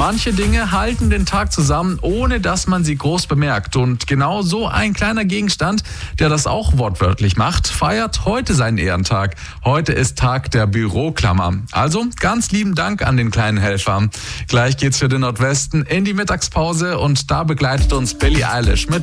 Manche Dinge halten den Tag zusammen, ohne dass man sie groß bemerkt. Und genau so ein kleiner Gegenstand, der das auch wortwörtlich macht, feiert heute seinen Ehrentag. Heute ist Tag der Büroklammer. Also ganz lieben Dank an den kleinen Helfer. Gleich geht's für den Nordwesten in die Mittagspause und da begleitet uns Billie Eilish mit